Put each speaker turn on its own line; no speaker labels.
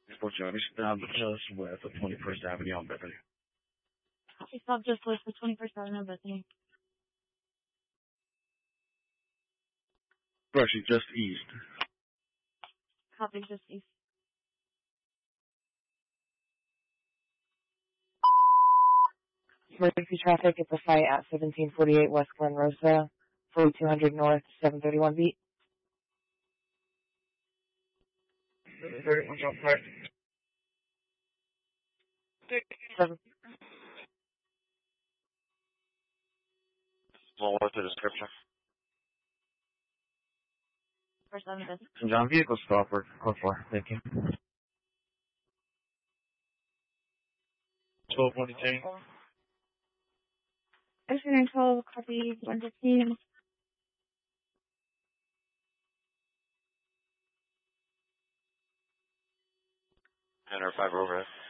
Unfortunately, down just west of 21st Avenue on Bethany.
Copy, stop just west of 21st Avenue, Bethany.
Actually, just east.
Copy, just east.
Emergency traffic at the site at 1748 West Glen Rosa, 4200 North, 731 beat.
731 jump flight.
7.
Well, what's the description?
First 7 Bethany.
St. John vehicle stop for code 4. Thank you. 1222.
X912, copy, 115.
Enter 5 over.